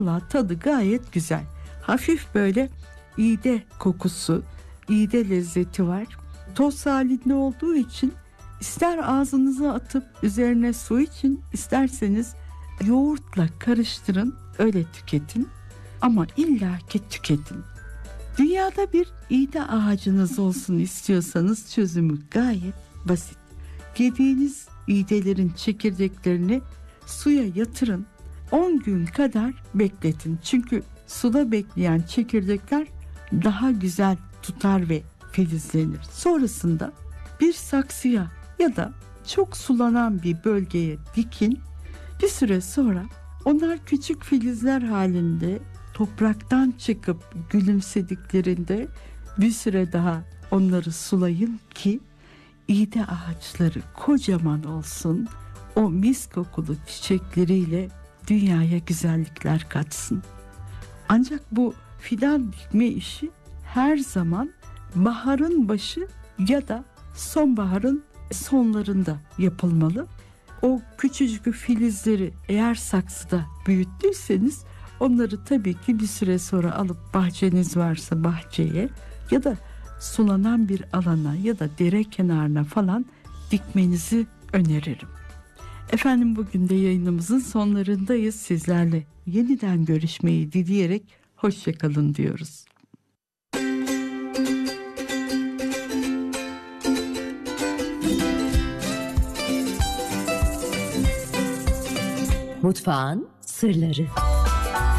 Vallahi tadı gayet güzel. Hafif böyle iğde kokusu, iğde lezzeti var. Toz halinde olduğu için ister ağzınıza atıp üzerine su için, isterseniz yoğurtla karıştırın, öyle tüketin. Ama illaki tüketin. Dünyada bir iğde ağacınız olsun istiyorsanız çözümü gayet basit. Yediğiniz iğdelerin çekirdeklerini suya yatırın. 10 gün kadar bekletin. Çünkü suda bekleyen çekirdekler daha güzel tutar ve filizlenir. Sonrasında bir saksıya ya da çok sulanan bir bölgeye dikin. Bir süre sonra onlar küçük filizler halinde topraktan çıkıp gülümsediklerinde bir süre daha onları sulayın ki iğde ağaçları kocaman olsun. O mis kokulu çiçekleriyle dünyaya güzellikler katsın. Ancak bu fidan dikme işi her zaman baharın başı ya da sonbaharın sonlarında yapılmalı. O küçücük filizleri eğer saksıda büyüttüyseniz onları tabii ki bir süre sonra alıp bahçeniz varsa bahçeye ya da sulanan bir alana ya da dere kenarına falan dikmenizi öneririm. Efendim, bugün de yayınımızın sonlarındayız. Sizlerle yeniden görüşmeyi dileyerek hoşça kalın diyoruz. Mutfağın sırları.